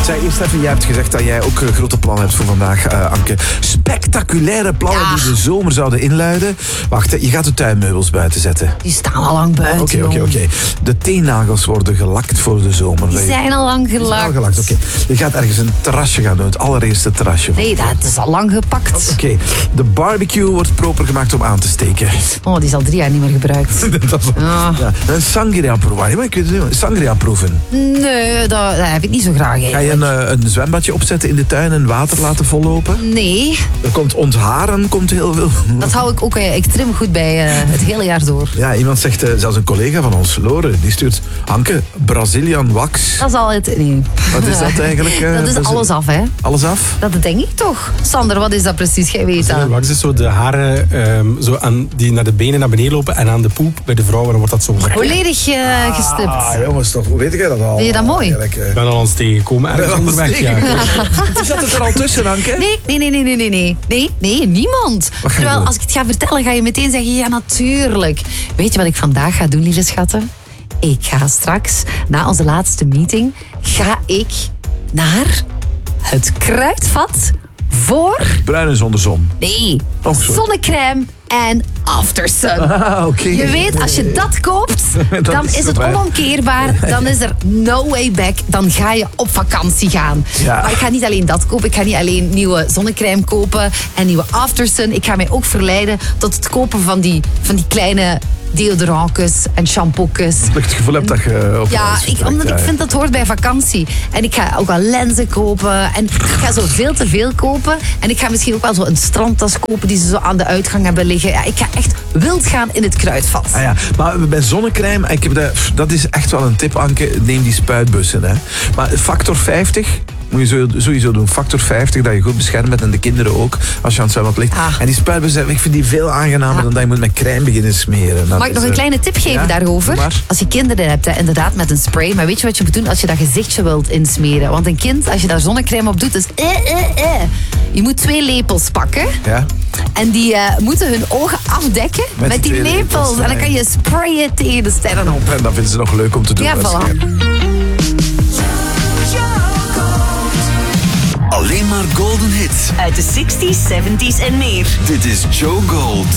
Zeg, eerst even, jij hebt gezegd dat jij ook grote plannen hebt voor vandaag, Anke. Spectaculaire plannen die de zomer zouden inluiden. Wacht, je gaat de tuinmeubels buiten zetten. Die staan al lang buiten. Oké. De teennagels worden gelakt voor de zomer. Die zijn al lang gelakt. Oké. Je gaat ergens een terrasje gaan doen, het allereerste terrasje. Nee, dat is al lang gepakt. Oké. De barbecue wordt proper gemaakt om aan te steken. Oh, die is al 3 jaar niet meer gebruikt. Dat is ja. Een sangria proeven. Maar ik weet het niet, sangria proeven. Nee, dat heb ik niet zo graag eigenlijk. Ga je een zwembadje opzetten in de tuin en water laten vollopen? Nee. Er komt ontharen, heel veel. Dat hou ik ook. Ik trim goed bij het hele jaar door. Ja, iemand zegt, zelfs een collega van ons, Lore, die stuurt Anke, Brazilian wax. Dat is al het... Nee. Wat is dat eigenlijk? Dat is alles af, hè? Alles af? Dat denk ik toch. Sander, wat is dat precies? Jij weet dat. Wax is zo de haren die naar de benen naar beneden lopen en aan de poep bij de vrouwen wordt dat zo... Volledig gestipt. Ah, jongens, toch. Hoe weet jij dat al? Vind je dat mooi? Ik ben al eens tegengekomen ergens onderweg. Ja. Zat het er al tussen, Anke? Nee, niemand. Terwijl, als ik het ga vertellen, ga je meteen zeggen, ja, natuurlijk. Weet je wat ik vandaag ga doen, lieve schatten? Ik ga straks, na onze laatste meeting, ga ik naar het kruidvat voor... Bruin en zonder zon. Nee, zonnecrème en aftersun. Okay. Je weet, als je dat koopt, dan is het onomkeerbaar. Dan is er no way back. Dan ga je op vakantie gaan. Ja. Maar ik ga niet alleen dat kopen. Ik ga niet alleen nieuwe zonnecrème kopen en nieuwe aftersun. Ik ga mij ook verleiden tot het kopen van die kleine deodorantjes en shampookjes. Dat ik het gevoel heb dat je op Ja, omdat ik vind dat hoort bij vakantie. En ik ga ook wel lenzen kopen. En ik ga zo veel te veel kopen. En ik ga misschien ook wel zo een strandtas kopen die ze zo aan de uitgang hebben liggen. Ja, ik ga echt wild gaan in het kruidvat. Ah ja, maar bij zonnecrème, dat is echt wel een tip, Anke. Neem die spuitbussen. Hè. Maar factor 50... moet je sowieso doen. Factor 50, dat je goed beschermd bent en de kinderen ook, als je aan het zwembad ligt. En die spuitbussen, ik vind die veel aangenamer dan dat je moet met crème beginnen smeren. Mag ik nog een kleine tip geven daarover? Als je kinderen hebt, inderdaad met een spray. Maar weet je wat je moet doen als je dat gezichtje wilt insmeren? Want een kind, als je daar zonnecrème op doet, is Je moet 2 lepels pakken. Ja. En die moeten hun ogen afdekken met die lepels. En dan kan je sprayen tegen de sterren op. En dat vinden ze nog leuk om te doen. Ja, voilà. Alleen maar golden hits. Uit de 60s, 70s en meer. Dit is Joe Gold.